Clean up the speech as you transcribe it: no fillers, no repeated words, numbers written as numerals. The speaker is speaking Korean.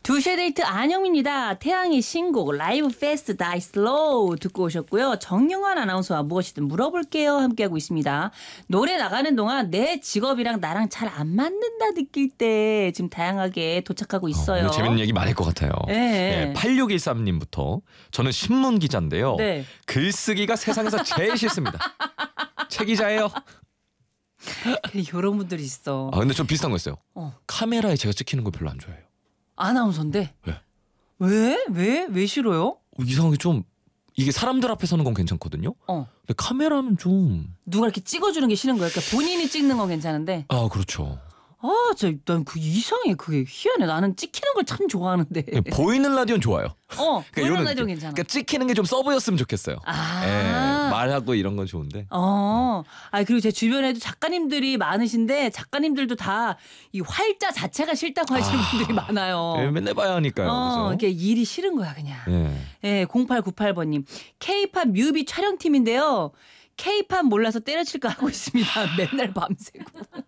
2시의 데이트 안영입니다. 태양의 신곡 라이브 패스트 다이 슬로우 듣고 오셨고요. 정영환 아나운서와 무엇이든 물어볼게요 함께하고 있습니다. 노래 나가는 동안 내 직업이랑 나랑 잘 안 맞는다 느낄 때 지금 다양하게 도착하고 있어요. 오늘 재밌는 얘기 많을 것 같아요. 네. 8613님부터 저는 신문 기자인데요. 네. 글쓰기가 세상에서 제일 싫습니다. 최 기자예요. 이런 분들이 있어. 근데 좀 비슷한 거 있어요. 어. 카메라에 제가 찍히는 거 별로 안 좋아해요. 아나운서인데 네. 왜 싫어요? 이상하게 좀 이게 사람들 앞에 서는 건 괜찮거든요. 근데 카메라는 좀 누가 이렇게 찍어주는 게 싫은 거예요. 그러니까 본인이 찍는 건 괜찮은데. 그렇죠. 난 그 이상해. 그게 희한해. 나는 찍히는 걸 참 좋아하는데. 보이는 라디오는 좋아요. 보이는 이런 라디오 느낌. 괜찮아. 그러니까 찍히는 게 좀 써보였으면 좋겠어요. 말하고 이런 건 좋은데. 그리고 제 주변에도 작가님들이 많으신데 작가님들도 다 이 활자 자체가 싫다고 하시는 분들이 많아요. 맨날 봐야 하니까요. 그래서. 이게 일이 싫은 거야 그냥. 예. 0898번님. K-팝 뮤비 촬영팀인데요. K-팝 몰라서 때려칠까 하고 있습니다. 맨날 밤새고.